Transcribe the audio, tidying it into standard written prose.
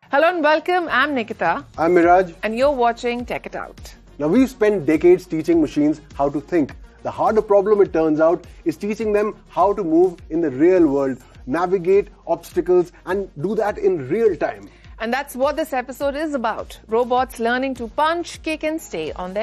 Hello and welcome. I'm Nikita. I'm Miraj. And you're watching Tech It Out. Now, we've spent decades teaching machines how to think. The harder problem, it turns out, is teaching them how to move in the real world, navigate obstacles, and do that in real time. And that's what this episode is about. Robots learning to punch, kick, and stay on their